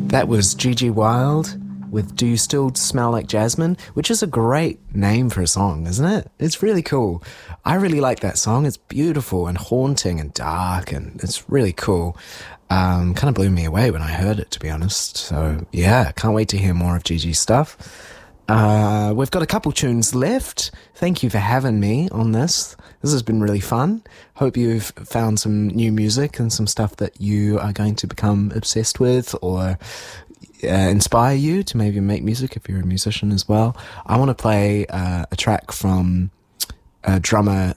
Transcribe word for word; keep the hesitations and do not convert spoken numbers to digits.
That was Gigi Wild with Do You Still Smell Like Jasmine, which is a great name for a song, isn't it? It's really cool. I really like that song. It's beautiful and haunting and dark, and it's really cool. Um, kind of blew me away when I heard it, to be honest. So, yeah, can't wait to hear more of Gigi's stuff. Uh, we've got a couple tunes left. Thank you for having me on this. This has been really fun. Hope you've found some new music and some stuff that you are going to become obsessed with, or uh, inspire you to maybe make music if you're a musician as well. I want to play uh, a track from uh, drummer